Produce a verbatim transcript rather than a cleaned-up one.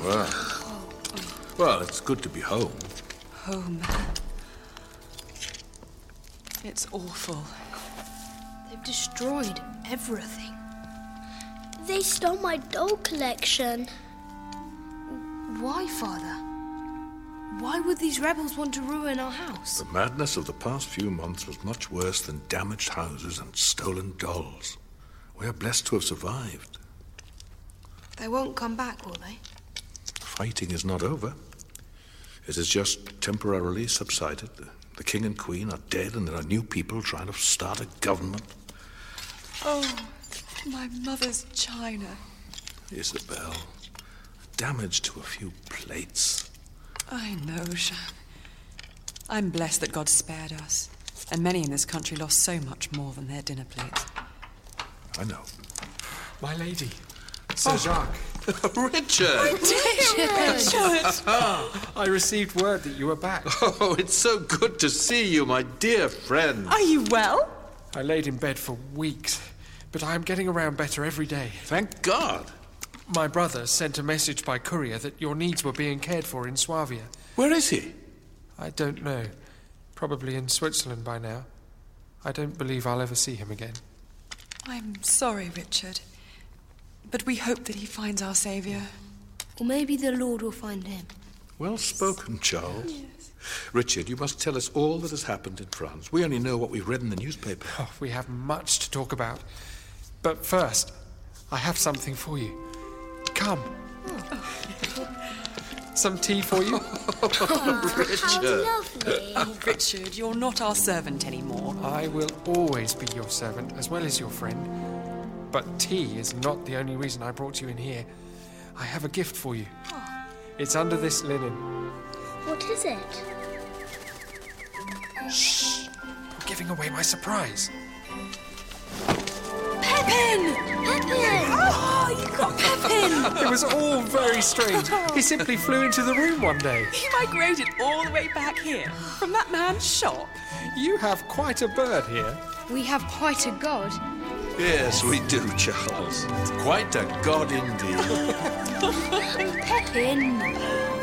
Well, well, it's good to be home. Home. It's awful. They've destroyed everything. They stole my doll collection. Why, Father? Why would these rebels want to ruin our house? The madness of the past few months was much worse than damaged houses and stolen dolls. We are blessed to have survived. They won't come back, will they? Fighting is not over. It has just temporarily subsided. The king and queen are dead, and there are new people trying to start a government. Oh, my mother's china. Isabel, damage to a few plates. I know, Jean. I'm blessed that God spared us, and many in this country lost so much more than their dinner plates. I know. My lady, Sir Jacques. Richard! Richard! I received word that you were back. Oh, it's so good to see you, my dear friend. Are you well? I laid in bed for weeks, but I am getting around better every day. Thank God. My brother sent a message by courier that your needs were being cared for in Swabia. Where is he? I don't know. Probably in Switzerland by now. I don't believe I'll ever see him again. I'm sorry, Richard. But we hope that he finds our saviour. Or maybe the Lord will find him. Well spoken, Charles. Yes. Richard, you must tell us all that has happened in France. We only know what we've read in the newspaper. Oh, we have much to talk about. But first, I have something for you. Come. Some tea for you? How lovely. Oh, Richard, you're not our servant anymore. I will always be your servant, as well as your friend. But tea is not the only reason I brought you in here. I have a gift for you. It's under this linen. What is it? Shh! I'm giving away my surprise. Pepin! Pepin! Oh, you got Pepin! It was all very strange. He simply flew into the room one day. He migrated all the way back here, from that man's shop. You have quite a bird here. We have quite a god. Yes, we do, Charles. Quite a god indeed. Pepin!